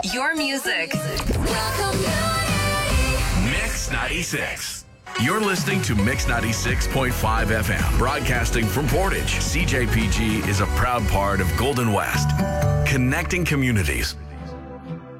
Your music. Mix 96. You're listening to Mix 96.5 FM, broadcasting from Portage. CJPG is a proud part of Golden West, connecting communities.